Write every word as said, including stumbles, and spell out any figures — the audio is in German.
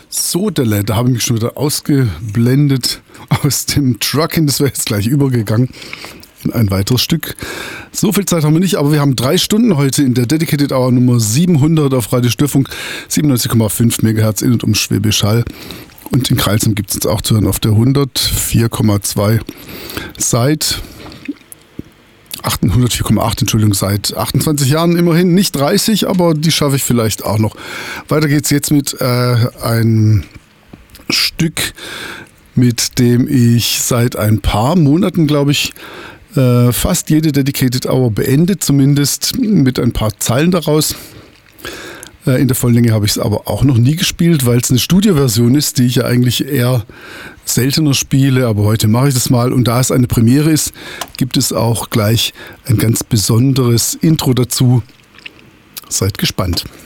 Sodele, da habe ich mich schon wieder ausgeblendet aus dem Trucking. Das wäre jetzt gleich übergegangen in ein weiteres Stück. So viel Zeit haben wir nicht, aber wir haben drei Stunden heute in der Dedicated Hour Nummer siebenhundert auf Radio Störfunk, siebenundneunzig Komma fünf Megahertz in und um Schwäbisch Hall. Und in Kreilsheim gibt es uns auch zu hören auf der hundertvier Komma zwei seit hundertvier Komma acht, Entschuldigung, seit achtundzwanzig Jahren immerhin, nicht dreißig, aber die schaffe ich vielleicht auch noch. Weiter geht's jetzt mit äh, einem Stück, mit dem ich seit ein paar Monaten, glaube ich, äh, fast jede Dedicated Hour beende, zumindest mit ein paar Zeilen daraus. Äh, in der Volllänge habe ich es aber auch noch nie gespielt, weil es eine Studioversion ist, die ich ja eigentlich eher seltener spiele, aber heute mache ich das mal. Und da es eine Premiere ist, gibt es auch gleich ein ganz besonderes Intro dazu. Seid gespannt.